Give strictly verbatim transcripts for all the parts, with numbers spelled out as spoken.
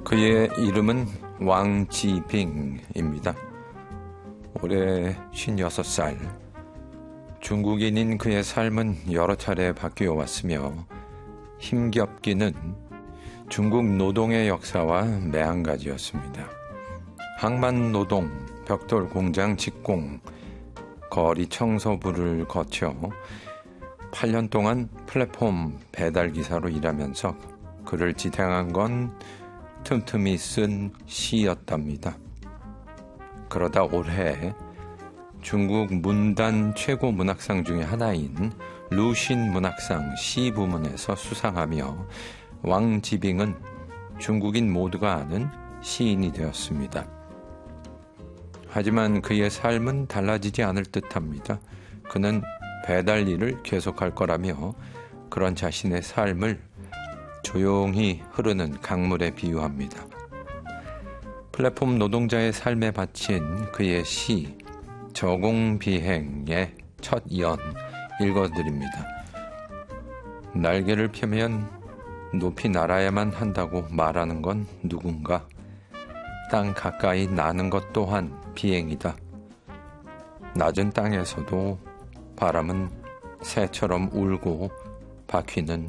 그의 이름은 왕지빙입니다. 올해 쉰여섯 살. 중국인인 그의 삶은 여러 차례 바뀌어 왔으며 힘겹기는 중국 노동의 역사와 매한가지였습니다. 항만 노동, 벽돌 공장 직공, 거리 청소부를 거쳐 팔 년 동안 플랫폼 배달기사로 일하면서 그를 지탱한 건 틈틈이 쓴 시였답니다. 그러다 올해 중국 문단 최고 문학상 중의 하나인 루신 문학상 시 부문에서 수상하며 왕지빙은 중국인 모두가 아는 시인이 되었습니다. 하지만 그의 삶은 달라지지 않을 듯합니다. 그는 배달 일을 계속할 거라며 그런 자신의 삶을 조용히 흐르는 강물에 비유합니다. 플랫폼 노동자의 삶에 바친 그의 시 저공비행의 첫 연 읽어드립니다. 날개를 펴면 높이 날아야만 한다고 말하는 건 누군가? 땅 가까이 나는 것 또한 비행이다. 낮은 땅에서도 바람은 새처럼 울고 바퀴는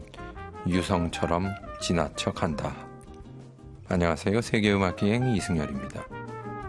유성처럼 지나쳐 간다. 안녕하세요. 세계음악기행 이승열입니다.